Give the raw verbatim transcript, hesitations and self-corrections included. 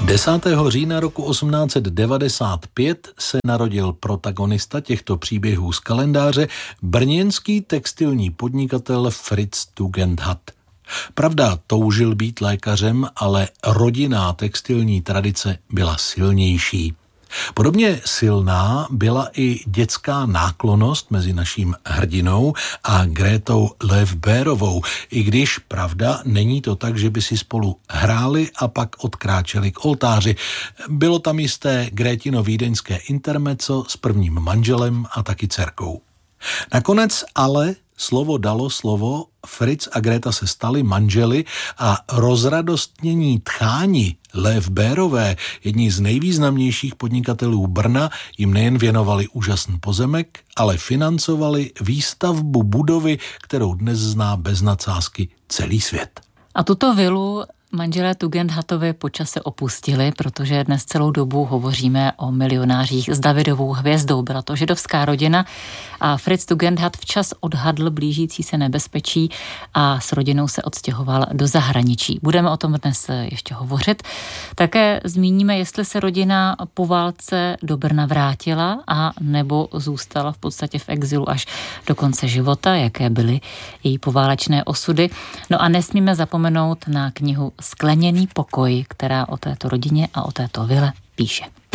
desátého října roku osmnáct set devadesát pět se narodil protagonista těchto příběhů z kalendáře, brněnský textilní podnikatel Fritz Tugendhat. Pravda, toužil být lékařem, ale rodinná textilní tradice byla silnější. Podobně silná byla i dětská náklonnost mezi naším hrdinou a Grétou Löfberovou, i když, pravda, není to tak, že by si spolu hráli a pak odkráčeli k oltáři. Bylo tam jisté Grétino vídeňské intermezzo s prvním manželem a taky dcerkou. Nakonec ale slovo dalo slovo, Fritz a Gréta se stali manželi a rozradostnění tchání Löfberové, jedni z nejvýznamnějších podnikatelů Brna, jim nejen věnovali úžasný pozemek, ale financovali výstavbu budovy, kterou dnes zná bez nadsázky celý svět. A tuto vilu manželé Tugendhatovi po čase opustili, protože dnes celou dobu hovoříme o milionářích s Davidovou hvězdou. Byla to židovská rodina a Fritz Tugendhat včas odhadl blížící se nebezpečí a s rodinou se odstěhoval do zahraničí. Budeme o tom dnes ještě hovořit. Také zmíníme, jestli se rodina po válce do Brna vrátila a nebo zůstala v podstatě v exilu až do konce života, jaké byly její poválečné osudy. No a nesmíme zapomenout na knihu Skleněný pokoj, která o této rodině a o této vile píše.